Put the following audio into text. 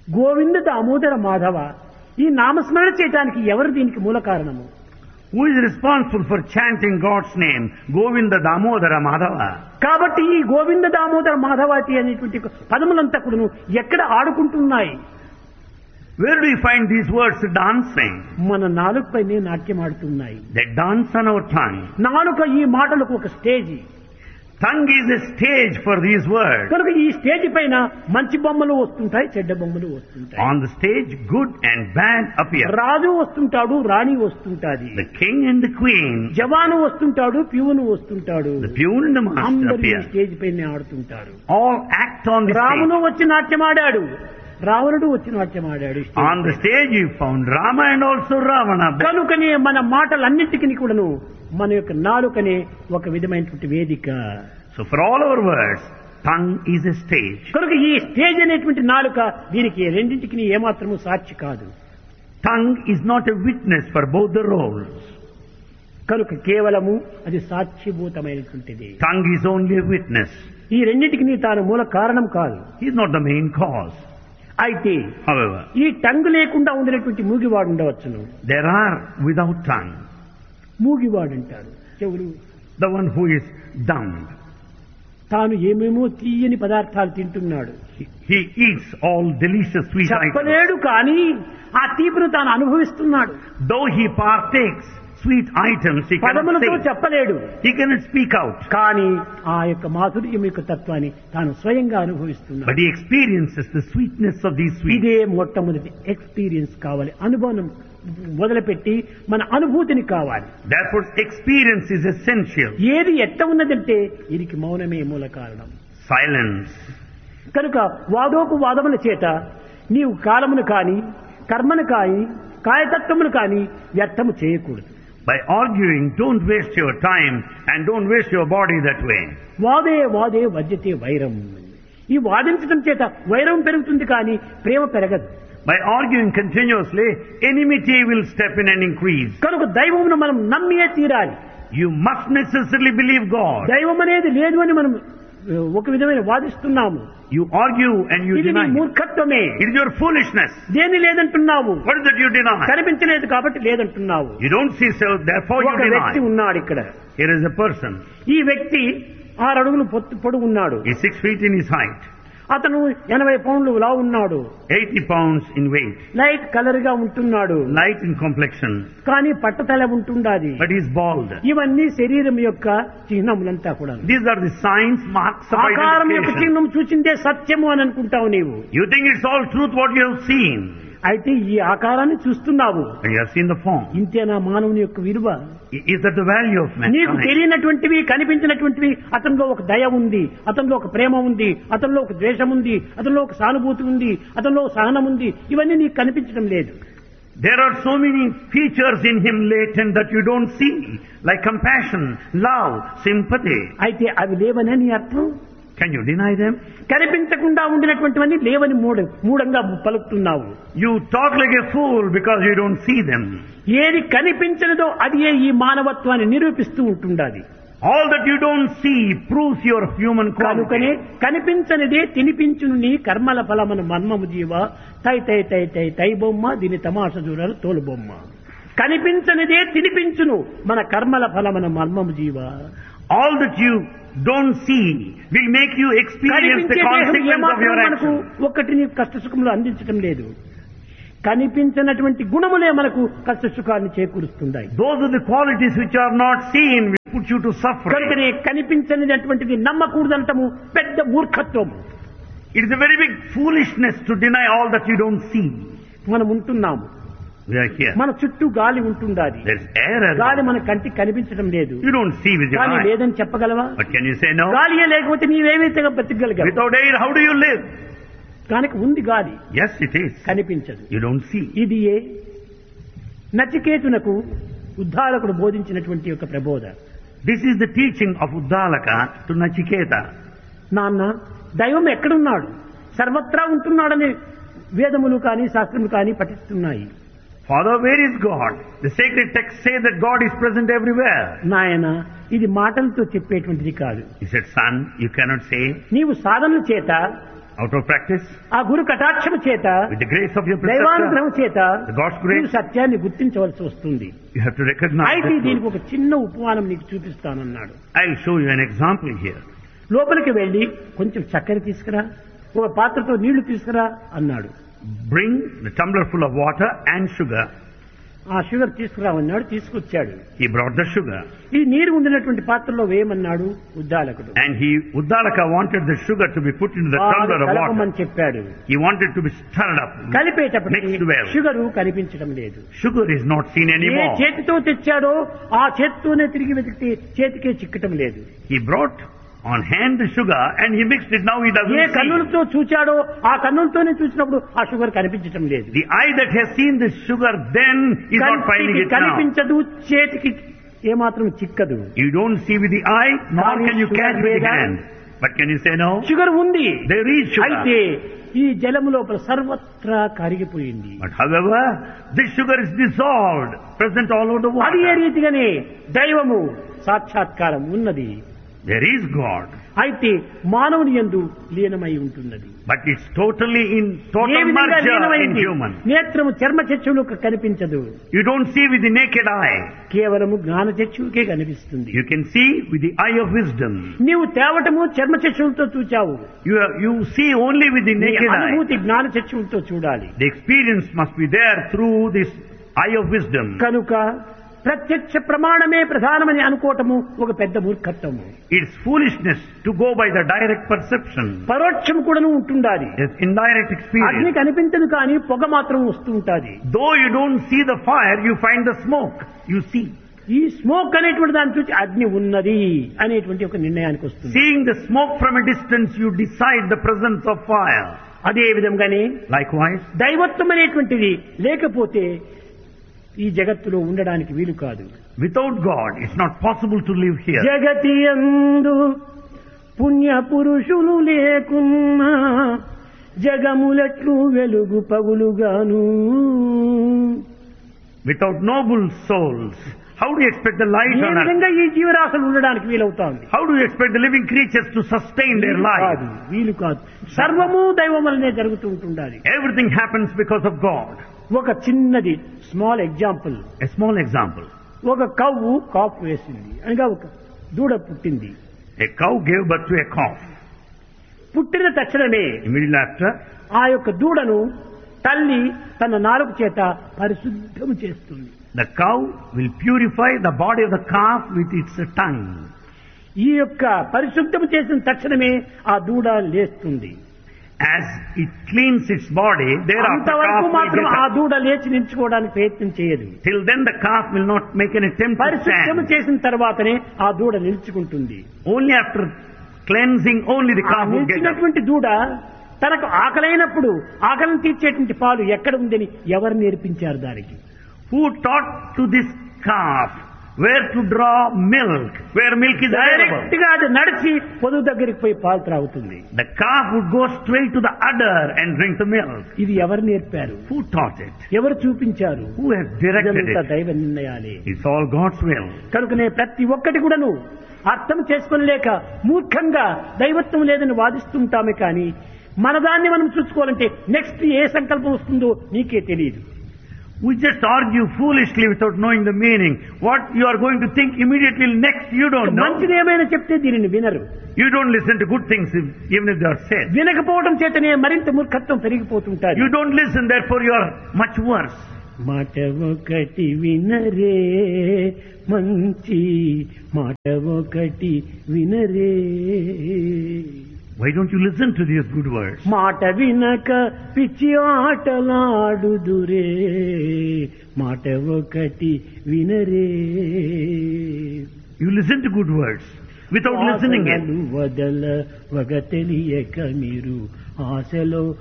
గోవింద దామోదర మాధవ ఈ నామస్మరణ చేయడానికి ఎవరు దీనికి మూల కారణము? Who is responsible for chanting God's name? Govinda Damodara Madhava. కాబట్టి ఈ గోవింద దామోదర మాధవాతి అనేటువంటి పదములంతా కూడా ఎక్కడ ఆడుకుంటున్నాయి? Where do we find these words dancing? మన నాలుకపైనే నాట్యం ఆడుతున్నాయి. They dance on our tongue. నాలుక ఈ మాటలకు ఒక stage. Tongue is a stage for these words. కనుక ఈ స్టేజ్ పైన మంచి బొమ్మలు వస్తుంటాయి, చెడ్డ బొమ్మలు వస్తుంటాయి. On the stage, good and bad appear. రాజు వస్తుంటాడు, రాణి వస్తుంటాది. The king and the queen. జవాను వస్తుంటాడు, ప్యూను వస్తుంటాడు. The peon and the master అందరూ ఈ appear. స్టేజ్ పైన ఆడుతుంటారు. All act on the రామును stage. వచ్చి నాట్యం ఆడాడు, రావణుడు వచ్చి నాట్యం ఆడాడు. On the stage you found Rama and also Ravana. కనుకనే మన మాటలన్నింటికి కూడాను మన యొక్క నాలుకనే ఒక విధమైనటువంటి వేదిక. So for all our words, tongue is a stage. కనుక ఈ స్టేజ్ అనేటువంటి నాలుక దీనికి రెండింటికి ఏమాత్రము సాక్షి కాదు. Tongue is not a witness for both the roles. కనుక కేవలము అది సాక్షిభూతమైనటువంటిది. Tongue is only a witness. ఈ రెండింటికి తాను మూల కారణం కాదు. He is not the main cause. అయితే However, ఈ టంగ్ లేకుండా ఉండినటువంటి మూగివాడు ఉండవచ్చును. there are without tongue. మూగివాడు అంటారు చెవులు. The one who is dumb. తాను ఏమేమో తీయని పదార్థాలు తింటున్నాడు. He eats all delicious sweet items. చెప్పలేడు కానీ ఆ తీపును తాను అనుభవిస్తున్నాడు. Though he partakes sweet items, he cannot పదములతో say. చెప్పలేడు. He cannot speak out. కానీ ఆ యొక్క మాధుర్యం యొక్క తత్వాన్ని తాను స్వయంగా అనుభవిస్తున్నాడు. But he experiences the sweetness of these sweets. ఇదే మొట్టమొదటి ఎక్స్పీరియన్స్ కావాలి. అనుభవం మొదలుపెట్టి మన అనుభూతిని కావాలి. Therefore, experience is essential. ఏది ఎట్ట ఉన్నదంటే దీనికి మౌనమే మూల కారణం. Silence. కనుక వాదోపు వాదముల చేత నీవు కాలమును కాని కర్మను కాని కాయతత్వమును కాని వ్యర్థము చేయకూడదు. By arguing, don't waste your time and don't waste your body that way. వాదే వాదే వజ్యతే వైరం. ఈ వాదించడం చేత వైరం పెరుగుతుంది కానీ ప్రేమ పెరగదు. By arguing continuously, enmity will step in and increase. కనుక దైవమును మనం నమ్మియే తీరాలి. You must necessarily believe God. దైవం అనేది లేదు అని మనం ఒక విధమైన వాదిస్తున్నాము. You argue and you ఇది నీ deny. మూర్ఖత్వమే. It is your foolishness. దేని లేదంటున్నావు? What is that you deny? కనిపించలేదు కాబట్టి లేదంటున్నావు. You don't see so, therefore you ఒక వ్యక్తి deny. ఉన్నాడు ఇక్కడ. Here is a person. ఈ వ్యక్తి 6 అడుగులు పొడుగు ఉన్నాడు. He is 6 feet in his height. అతను 80 పౌండ్లు లావు ఉన్నాడు. 80 pounds in weight. Light colour గా ఉంటున్నాడు. Light in complexion. కానీ పట్టతల ఉంటుండాది. But he is bald. ఇవన్నీ శరీరం యొక్క చిహ్నములంతా కూడా. These are the signs, marks of ఆకారం యొక్క identification. చిహ్నం చూసిందే సత్యము అని అనుకుంటావు నీవు. You think it's all truth what you have seen. అయితే ఈ ఆకారాన్ని చూస్తున్నావు. And you have seen the form. ఇంతేనా మానవుని యొక్క విలువ? Is that the value of నీకు mankind? తెలియనటువంటివి కనిపించినటువంటివి అతనిలో ఒక దయ ఉంది, అతనిలో ఒక ప్రేమ ఉంది, అతనిలో ఒక ద్వేషం ఉంది, అతనిలో ఒక సానుభూతి ఉంది, అతనిలో సహనం ఉంది. ఇవన్నీ నీకు కనిపించడం లేదు. There are so many features in him latent that you don't see, like compassion, love, sympathy. అయితే అవి లేవనే నీ అర్థం. Can you deny them? కనిపించకుండా ఉండినటువంటివన్నీ లేవని మూఢంగా పలుకుతున్నావు. You talk like a fool because you don't see them. ఏది కనిపించలేదో అది ఈ మానవత్వాన్ని నిరూపిస్తూ ఉంటుండాలి. All that you don't see proves your human కనుకనే quality. కనిపించనిదే తినిపించును నీ కర్మల ఫలమును మర్మము జీవ తై తై తై తై తై బొమ్మ దీని తమాష చూడరు తోలు బొమ్మ. కనిపించనిదే తినిపించును మన కర్మల ఫలమును మర్మము జీవ. All that you don't see will make you experience the consequence of your మనకు action. ఒక్కటి నీ కష్ట సుఖములు అందించడం లేదు. కనిపించినటువంటి గుణములే మనకు కష్ట సుఖాన్ని చేకూరుస్తున్నాయి. Those are the qualities which are not seen will put you to suffering. కనుకనే కనిపించనిటువంటిది నమ్మకూడదంటము పెద్ద మూర్ఖత్వం. It is a very big foolishness to deny all that you don't see. మనం ఉంటున్నాము. We are here. మన చుట్టూ గాలి ఉంటుండాలి. There is air గాలి around. మన కంటికి కనిపించడం లేదు. You don't see with your కానీ eye. లేదని చెప్పగలవా? But can you say no? గాలియే లేకపోతే నీవేమైతే బతికగలిగావు? Without air, how do you live? కనుక ఉంది గాలి, Yes, it is. కనిపించదు. You don't see. ఇది నచికేతునకు ఉద్ధాలకుడు బోధించినటువంటి యొక్క ప్రబోధ. This is the teaching of Uddalaka to Nachiketa. నాన్న దైవం ఎక్కడున్నాడు? సర్వత్రా ఉంటున్నాడని వేదములు కానీ శాస్త్రములు కానీ పఠిస్తున్నాయి. Father, where is God? The sacred texts say that God is present everywhere. నాయన ఇది మాటలతో చెప్పేటువంటిది కాదు. He said, son, you cannot say. నీవు సాధనల చేత Out of practice, ఆ గురు కటాక్షము చేత, with the grace of your preceptor, దైవానుగ్రహం చేత the God's నీవు grace, సత్యాన్ని గుర్తించవలసి వస్తుంది. you have to recognize అయితే the దీనికి truth. ఒక చిన్న ఉపమానం నీకు చూపిస్తానన్నాడు. I'll show you an example here. లోపలికి వెళ్లి కొంచెం చక్కెర తీసుకురా, ఒక పాత్రతో నీళ్లు తీసుకురా అన్నాడు. Bring the tumbler full of water and sugar. ఆ షుగర్ తీసుకురామన్నాడు, తీసుకొచ్చాడు. He brought the sugar. ఈ నీరు ఉండినటువంటి పాత్రలో వేయమన్నాడు ఉద్దాలకుడు. And Uddalaka wanted the sugar to be put into the tumbler of water. కలపమని చెప్పాడు. He wanted to be stirred up. కలిపేటప్పటికి Mixed well. Sugar కనిపించడం లేదు. Sugar is not seen A anymore. చేతితో తెచ్చాడో ఆ చేతితోనే తిరిగి వెతికితే చేతికే చిక్కటం లేదు. He brought on hand the sugar and he mixed it. Now he A doesn't see. కన్నులతో చూచాడో ఆ కన్నులతోనే చూసినప్పుడు ఆ షుగర్ కనిపించటం లేదు. The eye that has seen the sugar then is not finding కంటికి it now. కనిపించదు, చేతికి ఏమాత్రం చిక్కదు. You don't see with the eye, nor can you catch with the hand. But can you say no? Sugar ఉంది. There is అయితే sugar. ఈ జలము లోపల సర్వత్రా కరిగిపోయింది. But however, this sugar is dissolved, present all over the అది ఏ water. రీతిగానే దైవము సాక్షాత్కారం ఉన్నది. There is God. అయితే మానవుని యందు లీనమై ఉంటున్నది. But it's totally in A total విధంగా merger in లీనమైంది? human. నేత్రము చర్మ చక్షువులకు కనిపించదు, You don't see with the naked eye. కేవలము జ్ఞాన చక్షువుకే కనిపిస్తుంది. You can see with the eye of wisdom. నీవు తేవటము చర్మ చక్షువులతో చూచావు, You see only with the నీ naked eye. అనుభూతి జ్ఞాన చక్షువులతో చూడాలి. The experience must be there through this eye of wisdom. కనుక ప్రత్యక్ష ప్రమాణమే ప్రధానమని అనుకోవటము ఒక పెద్ద మూర్ఖత్వము. It's foolishness to go by the direct perception. పరోక్షం కూడాను ఉంటుండాలి. It's indirect అగ్ని experience. కనిపించదు కానీ పొగ మాత్రం వస్తూ ఉంటాది. Though you don't see the fire, you find the smoke. You see. ఈ స్మోక్ అనేటువంటి దాన్ని చూసి అగ్ని ఉన్నది అనేటువంటి ఒక నిర్ణయానికి వస్తుంది. Seeing the smoke from a distance, you decide the presence of fire. అదే విధంగానే Likewise, దైవత్వం అనేటువంటిది లేకపోతే ఈ జగత్తులో ఉండడానికి వీలు కాదు. without God, it's not possible to live here. జగతి యందు పుణ్య పురుషులు లేకున్నా జగములట్లు వెలుగు పగులుగాను. Without noble souls, how do you expect the light A on earth? విధంగా ఈ జీవరాశులు ఉండడానికి వీలవుతాంది? How do you expect the living creatures to sustain their life? వీలు కాదు. సర్వము దైవం వల్లనే జరుగుతూ ఉంటుండాలి. Everything happens because of God. ఒక చిన్నది small example. A small example. ఒక కవ్వు కాపు వేసింది, అనగా ఒక దూడ పుట్టింది. A cow gave birth to a calf. పుట్టిన తక్షణమే Immediately after, ఆ యొక్క దూడను తల్లి తన నాలుక చేత పరిశుద్ధము చేస్తుంది. the cow will purify the body of the calf with its tongue. ఈ యొక్క పరిశుద్ధము చేసిన తక్షణమే ఆ దూడ లేస్తుంది. As it cleans its body, thereafter అంతవరకు calf will మాత్రం get ఆ up. దూడ లేచి నిల్చుకోవడానికి ప్రయత్నం చేయదు. Till then the calf will not make an attempt to పరిశుద్ధము stand. చేసిన తర్వాతనే ఆ దూడ నిల్చుకుంటుంది. Only after cleansing, only the ఆ calf will get up. నిల్చినటువంటి దూడ తనకు ఆకలైనప్పుడు ఆకలిని తీర్చేటువంటి పాలు ఎక్కడ ఉందని ఎవరు నేర్పించారు దానికి? Who taught to this calf where to draw milk, where milk is available? Direct గా అది నడిచి పొదుగు దగ్గరికి పోయి పాలు త్రాగుతుంది. The calf would go straight to the udder and drink the milk. ఇది ఎవరు నేర్పారు? Who taught it? ఎవరు చూపించారు? Who has directed ఇదంతా it? దైవ నిర్ణయాలే. It's all God's will. కనుకనే ప్రతి ఒక్కటి కూడాను అర్థం చేసుకోలేక మూర్ఖంగా దైవత్వం లేదని వాదిస్తుంటామే కానీ మన దాన్ని మనం చూసుకోవాలంటే నెక్స్ట్ ఏ సంకల్పం వస్తుందో నీకే తెలియదు. We just argue foolishly without knowing the meaning. What you are going to think immediately next, you don't know. మంచిది ఏమైనా చెప్తే దీనిని వినరు. You don't listen to good things even if they are said. వినకపోవడం చేతనే మరింత మూర్ఖత్వం పెరిగిపోతుంటారు. You don't listen, therefore you are much worse. మాట ఒకటి వినరే మంచి మాట ఒకటి వినరే. Why don't you listen to these good words? మాట వినక పిచ్చి ఆటలాడుదురే మాట ఒకటి వినరే. You listen to good words without listening it. వదల వగ తెలియక మీరు ఆశలో